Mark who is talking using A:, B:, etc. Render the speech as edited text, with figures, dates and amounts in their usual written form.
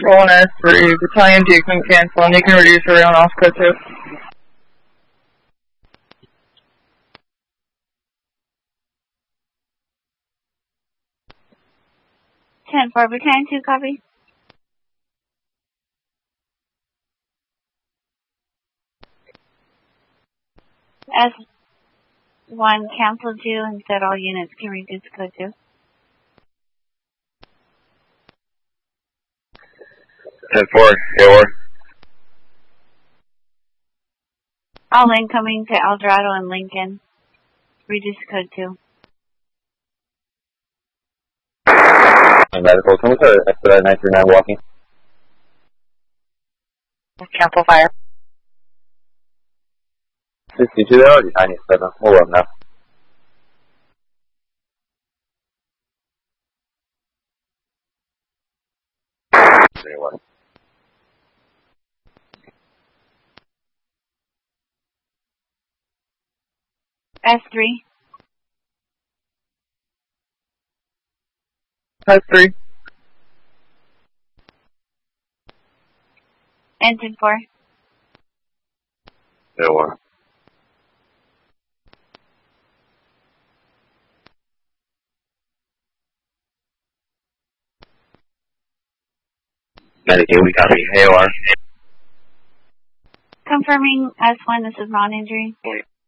A: Control and S3. Battalion D can cancel and you can reduce array on off code 2.
B: 10-4, Battalion 2, copy. S1, cancel 2, instead all units can reduce code 2.
C: 10-4, AOR.
B: All incoming to El Dorado and Lincoln. Reduce code 2.
C: Medical, can we start expedite 939 walking?
A: Cancel fire.
C: 62, they're already 97. We'll run now.
B: S3.
A: S3.
B: Engine 4.
C: AOR. Medicaid, we copy. AOR.
B: Confirming S1, this is non-injury.